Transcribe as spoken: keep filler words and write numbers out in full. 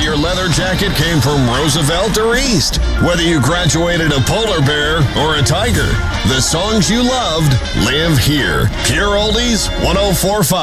your leather jacket came from Roosevelt or East. Whether you graduated a polar bear or a tiger, the songs you loved live here. Pure Oldies one oh four point five.